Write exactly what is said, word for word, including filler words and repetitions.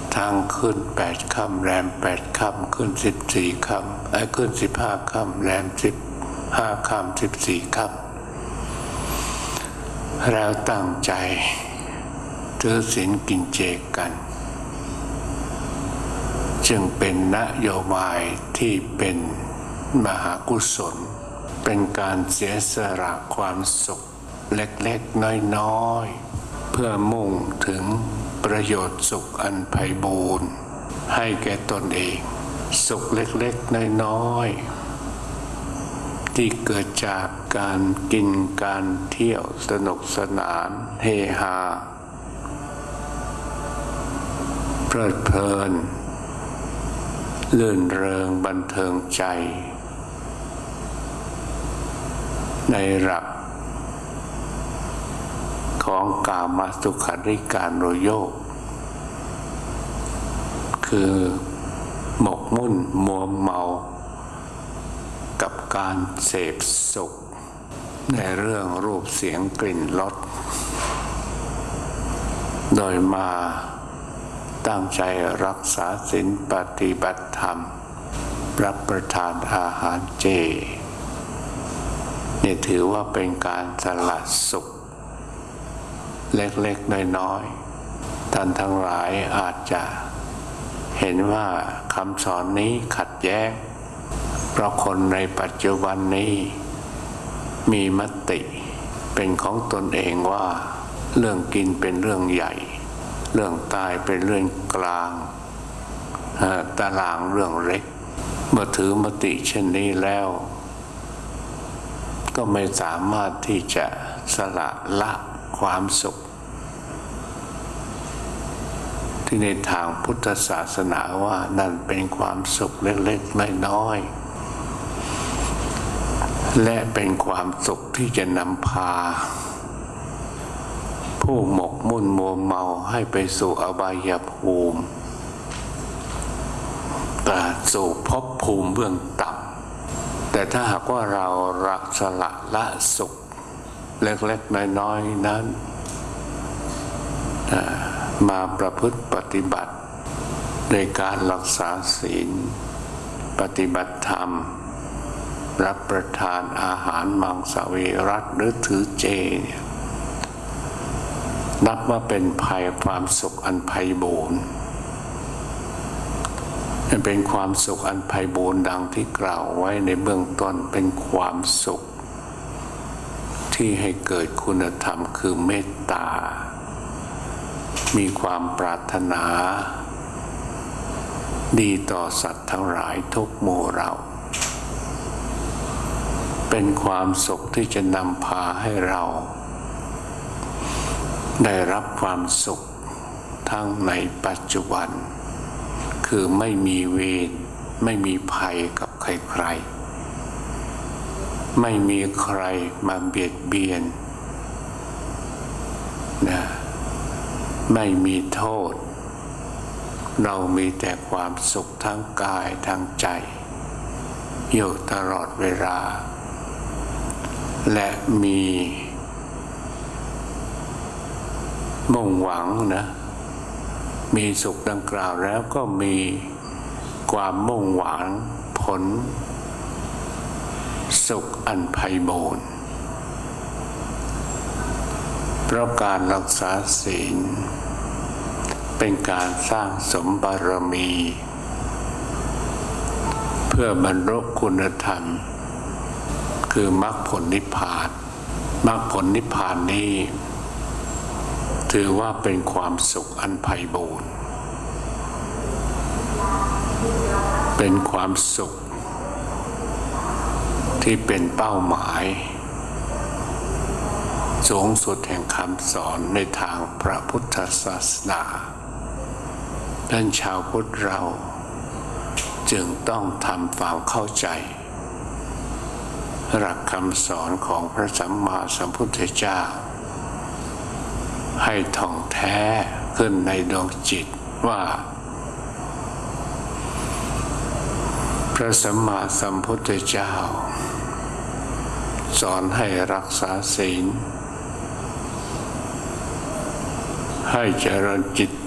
ทั้งขึ้นแปดค่ำแรมแปดค่ำขึ้นสิบสี่ค่ำไอ้ขึ้นสิบห้าค่ำแรมสิบห้าค่ำสิบสี่ค่ำแล้วตั้งใจถือศีลกินเจกันจึงเป็นนโยบายที่เป็นมหากุศลเป็นการเสียสละความสุขเล็กๆน้อยๆเพื่อมุ่งถึงประโยชน์สุขอันไพบูรณ์ให้แก่ตนเองสุขเล็กๆน้อยๆที่เกิดจากการกินการเที่ยวสนุกสนานเฮฮาเพลิดเพลินลื่นเริงบันเทิงใจในหลักของกามสุขาริการโรโยกคือหมกมุ่นมัวเมากับการเสพสุขในเรื่องรูปเสียงกลิ่นรสโดยมาตั้งใจรักษาศีลปฏิบัติธรรมรับประทานอาหารเจนี่ถือว่าเป็นการสละสุขเล็กๆน้อยๆท่านทั้งหลายอาจจะเห็นว่าคำสอนนี้ขัดแย้งเพราะคนในปัจจุบันนี้มีมติเป็นของตนเองว่าเรื่องกินเป็นเรื่องใหญ่เรื่องตายเป็นเรื่องกลางตารางเรื่องเล็กเมื่อถือมติเช่นนี้แล้วก็ไม่สามารถที่จะสละละความสุขที่ในทางพุทธศาสนาว่านั่นเป็นความสุขเล็กๆน้อยๆและเป็นความสุขที่จะนำพาผู้หมกมุ่นมัวเมาให้ไปสู่อบายภูมิแต่สู่ภพภูมิเบื้องต่ำแต่ถ้าหากว่าเราละสละละสุขเล็กๆน้อยๆนั้นมาประพฤติปฏิบัติในการรักษาศีลปฏิบัติธรรมรับประทานอาหารมังสวิรัติหรือถือเจเนี่ยนับว่าเป็นภัยความสุขอันไพบูรณ์เป็นความสุขอันไพบูรณ์ดังที่กล่าวไว้ในเบื้องต้นเป็นความสุขที่ให้เกิดคุณธรรมคือเมตตามีความปรารถนาดีต่อสัตว์ทั้งหลายทุกหมู่เราเป็นความสุขที่จะนำพาให้เราได้รับความสุขทั้งในปัจจุบันคือไม่มีเวรไม่มีภัยกับใครๆไม่มีใครมาเบียดเบียนนะไม่มีโทษเรามีแต่ความสุขทั้งกายทั้งใจอยู่ตลอดเวลาและมีมุ่งหวังนะมีสุขดังกล่าวแล้วก็มีความมุ่งหวังผลสุขอันไพบูรณ์เพราะการรักษาศีลเป็นการสร้างสมบารมีเพื่อบรรลุคุณธรรมคือมรรคผลนิพพานมรรคผลนิพพานนี้ถือว่าเป็นความสุขอันไพบูรณ์เป็นความสุขที่เป็นเป้าหมายสูงสุดแห่งคำสอนในทางพระพุทธศาสนาดังนั้นชาวพุทธเราจึงต้องทำความเข้าใจหลักคำสอนของพระสัมมาสัมพุทธเจ้าให้ท่องแท้ขึ้นในดวงจิตว่าพระสัมมาสัมพุทธเจ้าสอนให้รักษาศีลให้เจริญจิต